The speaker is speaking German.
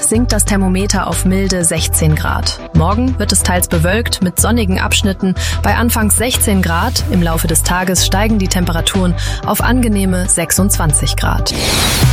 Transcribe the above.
sinkt das Thermometer auf milde 16 Grad. Morgen wird es teils bewölkt mit sonnigen Abschnitten bei anfangs 16 Grad. Im Laufe des Tages steigen die Temperaturen auf angenehme 26 Grad.